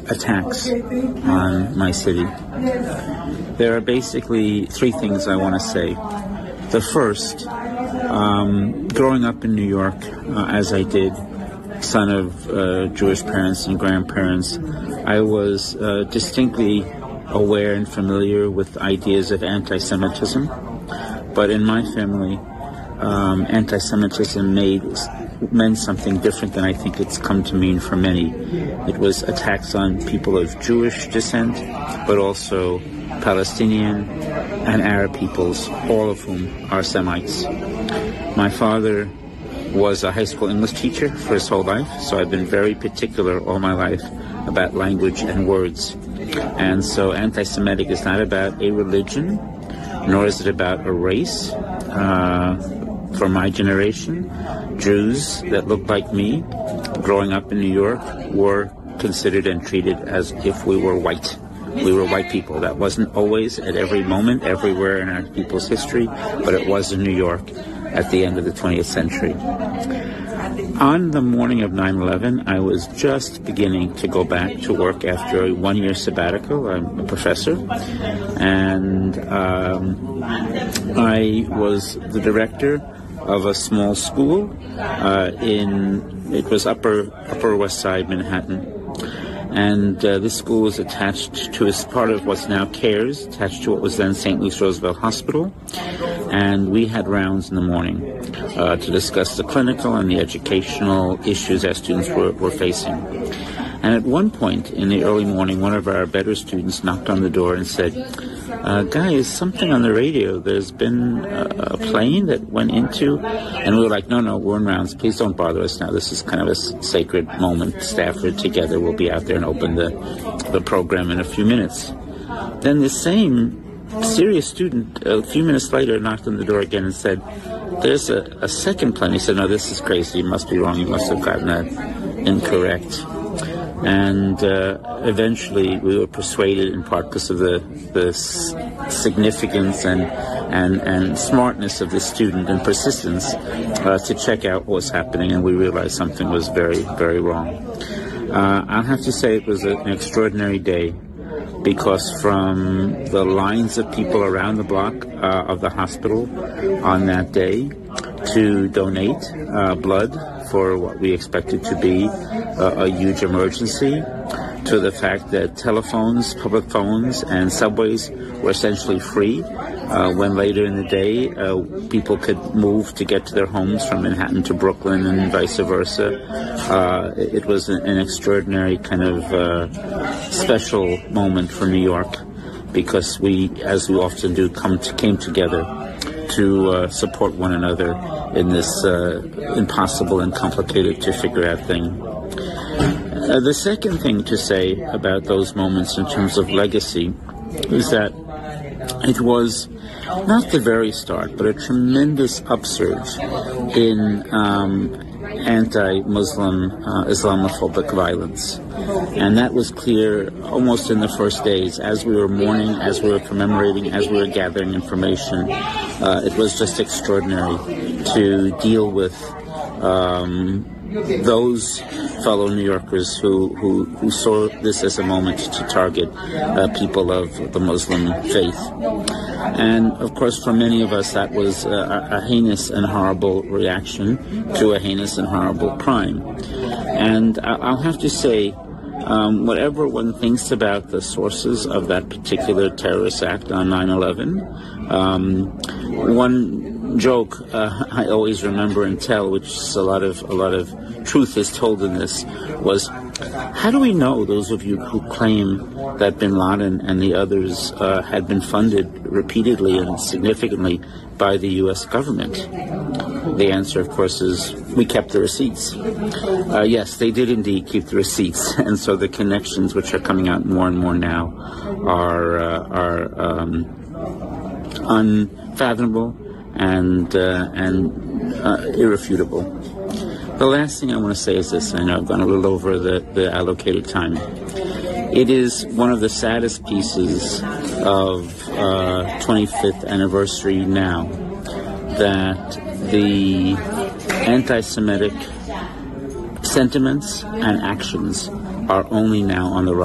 attacks on my city. There are basically three things I want to say. The first, growing up in New York, as I did, son of Jewish parents and grandparents, I was distinctly aware and familiar with ideas of anti-Semitism. But in my family, anti-Semitism meant something different than I think it's come to mean for many. It was attacks on people of Jewish descent, but also Palestinian and Arab peoples, all of whom are Semites. My father was a high school English teacher for his whole life, so I've been very particular all my life about language and words. And so anti-Semitic is not about a religion, nor is it about a race. For my generation, Jews that looked like me, growing up in New York, were considered and treated as if we were white. We were white people. That wasn't always at every moment, everywhere in our people's history, but it was in New York at the end of the 20th century. On the morning of 9/11, I was just beginning to go back to work after a one-year sabbatical. I'm a professor, and I was the director of a small school it was Upper West Side, Manhattan. And this school was attached to, as part of what's now CARES, attached to what was then St. Louis Roosevelt Hospital. And we had rounds in the morning to discuss the clinical and the educational issues our students were facing. And at one point in the early morning, one of our better students knocked on the door and said, guys, something on the radio. There's been a plane that went into, and we were like, no, we're in rounds. Please don't bother us now. This is kind of a sacred moment. Staff are together. We'll be out there and open the program in a few minutes. Then the same serious student, a few minutes later, knocked on the door again and said, there's a second plane. He said, no, this is crazy. You must be wrong. You must have gotten that incorrect. And eventually we were persuaded, in part because of the significance and smartness of the student and persistence, to check out what was happening, and we realized something was very, very wrong. I'll have to say it was an extraordinary day, because from the lines of people around the block of the hospital on that day to donate blood for what we expected to be a huge emergency, to the fact that telephones, public phones, and subways were essentially free, when later in the day people could move to get to their homes from Manhattan to Brooklyn and vice versa. It was an extraordinary kind of special moment for New York, because we, as we often do, came together to support one another in this impossible and complicated to figure out thing. The second thing to say about those moments in terms of legacy is that it was not the very start, but a tremendous upsurge in anti-Muslim Islamophobic violence. And that was clear almost in the first days. As we were mourning, as we were commemorating, as we were gathering information, it was just extraordinary to deal with those fellow New Yorkers who saw this as a moment to target people of the Muslim faith. And of course, for many of us, that was a heinous and horrible reaction to a heinous and horrible crime. And I'll have to say, whatever one thinks about the sources of that particular terrorist act on 9/11, one joke I always remember and tell, which is a lot of truth is told in this, was, how do we know, those of you who claim that bin Laden and the others had been funded repeatedly and significantly by the U.S. government? The answer, of course, is we kept the receipts. Yes, they did indeed keep the receipts, and so the connections, which are coming out more and more now, are unfathomable and irrefutable. The last thing I want to say is this. I know I've gone a little over the allocated time. It is one of the saddest pieces of 25th anniversary now that the anti-Semitic sentiments and actions are only now on the rise.